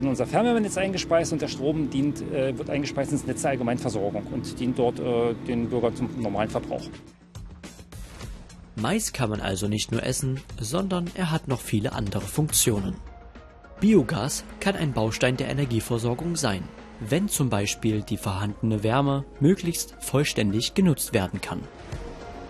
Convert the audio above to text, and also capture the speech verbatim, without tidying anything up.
In unser Fernwärmenetz eingespeist und der Strom dient, äh, wird eingespeist ins Netz der Allgemeinversorgung und dient dort äh, den Bürgern zum normalen Verbrauch. Mais kann man also nicht nur essen, sondern er hat noch viele andere Funktionen. Biogas kann ein Baustein der Energieversorgung sein, wenn zum Beispiel die vorhandene Wärme möglichst vollständig genutzt werden kann.